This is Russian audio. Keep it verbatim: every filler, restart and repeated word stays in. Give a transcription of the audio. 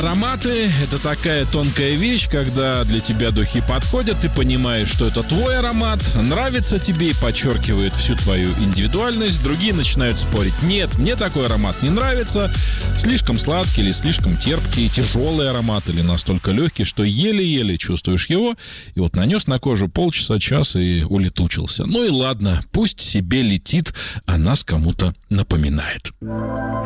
Ароматы – это такая тонкая вещь, когда для тебя духи подходят, ты понимаешь, что это твой аромат, нравится тебе и подчеркивает всю твою индивидуальность. Другие начинают спорить: нет, мне такой аромат не нравится, слишком сладкий или слишком терпкий, тяжелый аромат или настолько легкий, что еле-еле чувствуешь его, и вот нанес на кожу полчаса, час и улетучился. Ну и ладно, пусть себе летит, а нас кому-то напоминает.